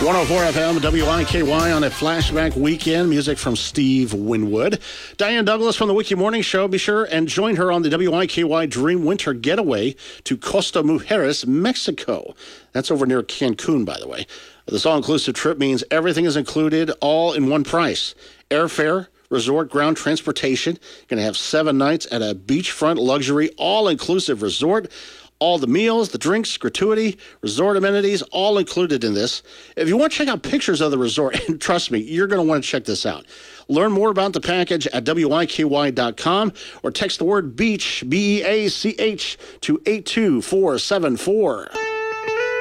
104 FM, WIKY on a flashback weekend. Music from Steve Winwood. Diane Douglas from the Wiki Morning Show. Be sure and join her on the WIKY Dream Winter Getaway to Costa Mujeres, Mexico. That's over near Cancun, by the way. This all-inclusive trip means everything is included, all in one price. Airfare, resort, ground transportation. You're going to have 7 nights at a beachfront luxury all-inclusive resort. All the meals, the drinks, gratuity, resort amenities, all included in this. If you want to check out pictures of the resort, and trust me, you're going to want to check this out. Learn more about the package at WIKY.com or text the word BEACH, BEACH, to 82474.